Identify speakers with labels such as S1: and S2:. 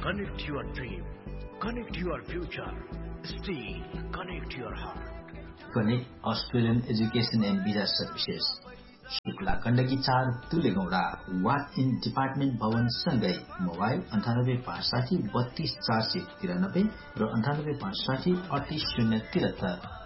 S1: Connect your dream. Connect your future. Steel. Connect your heart.
S2: Connect Australian Education and Visa Services. Shukla Gandaki 4 तुलेगौडा what in department भवन सँगै mobile 9856 32 493 र 9856 38 073